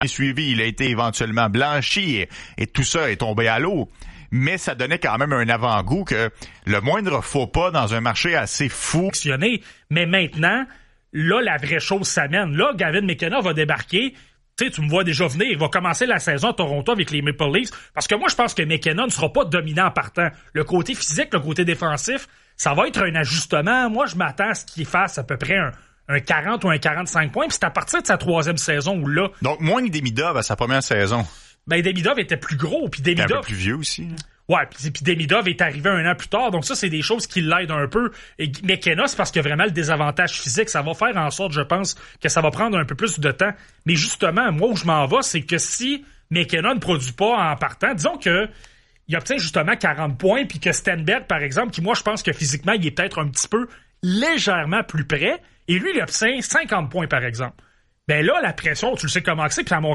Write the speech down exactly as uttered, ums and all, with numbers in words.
suivi, il a été éventuellement blanchi et, et tout ça est tombé à l'eau. Mais ça donnait quand même un avant-goût que le moindre faux pas dans un marché assez fou. Mais maintenant, là, la vraie chose s'amène. Là, Gavin McKenna va débarquer. Tu sais, tu me vois déjà venir. Il va commencer la saison à Toronto avec les Maple Leafs. Parce que moi, je pense que McKenna ne sera pas dominant en partant. Le côté physique, le côté défensif, ça va être un ajustement. Moi, je m'attends à ce qu'il fasse à peu près un, un quarante ou un quarante-cinq points. Puis c'est à partir de sa troisième saison où là... Donc, moins que Demidov à sa première saison. Ben, Demidov était plus gros. Puis Demidov... un peu plus vieux aussi. Hein? Ouais, puis, puis Demidov est arrivé un an plus tard, donc ça, c'est des choses qui l'aident un peu. Et McKenna, c'est parce qu'il y a vraiment le désavantage physique. Ça va faire en sorte, je pense, que ça va prendre un peu plus de temps. Mais justement, moi, où je m'en vais, c'est que si McKenna ne produit pas en partant, disons que il obtient justement quarante points, puis que Stenberg, par exemple, qui, moi, je pense que physiquement, il est peut-être un petit peu légèrement plus près, et lui, il obtient cinquante points, par exemple. Ben là, la pression, tu le sais comment c'est, puis à mon